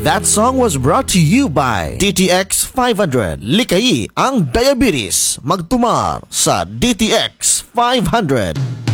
That song was brought to you by DTX 500. Likayi ang diabetes. Magtumar sa DTX 500.